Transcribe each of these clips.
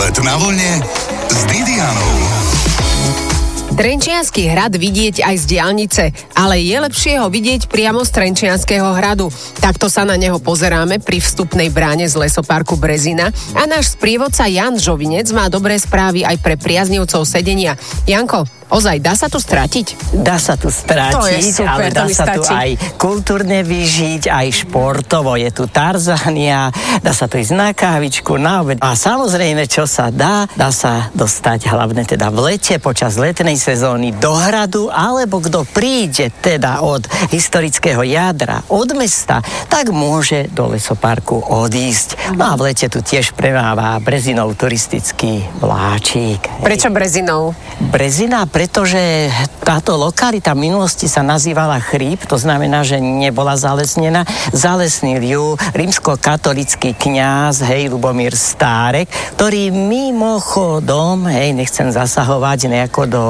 Let na vlne s Didianou. Trenčiansky hrad vidieť aj z diaľnice, ale je lepšie ho vidieť priamo z Trenčianskeho hradu. Takto sa na neho pozeráme pri vstupnej bráne z lesoparku Brezina a náš sprievodca Jan Žovinec má dobré správy aj pre priaznivcov sedenia. Janko, ozaj, dá sa tu stratiť? Dá sa tu stratiť, ale dá sa tu aj kultúrne vyžiť, aj športovo. Je tu Tarzania, dá sa tu ísť na kávičku, na obed. A samozrejme, čo sa dá sa dostať hlavne teda v lete, počas letnej sezóny do hradu, alebo kto príde teda od historického jadra, od mesta, tak môže do lesoparku odísť. No a v lete tu tiež premáva Brezinov turistický vláčik. Prečo Brezinov? Brezina, pretože táto lokalita v minulosti sa nazývala Chríp, to znamená, že nebola zalesnená. Zalesnil ju rímskokatolický kňaz, Ľubomír Stárek, ktorý mimochodom, nechcem zasahovať nejako do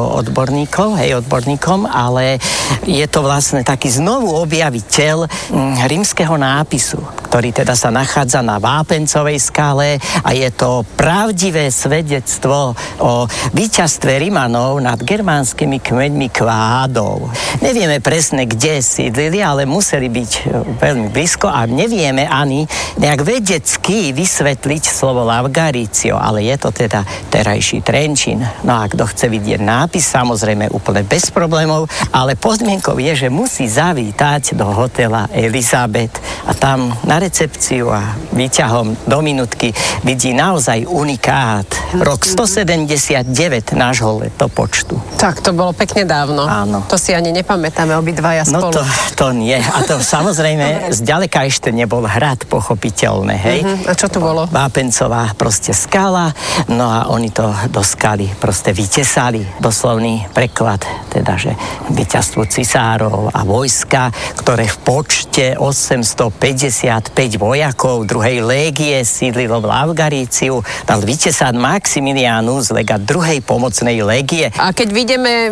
odborníkom, ale je to vlastne taký znovu objaviteľ rímskeho nápisu, ktorý teda sa nachádza na Vápencovej skale a je to pravdivé svedectvo o víťazstve Rimanov nad germánskymi kmeňmi Kvádov. Nevieme presne, kde sídlili, ale museli byť veľmi blízko a nevieme ani nejak vedecky vysvetliť slovo Lavgarício, ale je to teda terajší Trenčín. No a kto chce vidieť nápis, samozrejme úplne bez problémov, ale podmienkou je, že musí zavítať do hotela Elizabeth a tam na recepciu a výťahom do minútky vidí naozaj unikát. Rok 179 nášho letopočtu. Tak, to bolo pekne dávno. Áno. To si ani nepamätáme obidvaja spolu. No to nie. A to samozrejme zďaleka ešte nebol hrad, pochopiteľné, hej. A čo tu bolo? Vápencová proste skala, no a oni to do skaly proste vytesali. Doslovný preklad, teda, že víťazstvo cisárov a vojska, ktoré v počte 855 vojakov druhej légie sídlilo v Lavgaríciu, dal vytesať Maximilianus, legát druhej pomocnej légie. A keď vidíme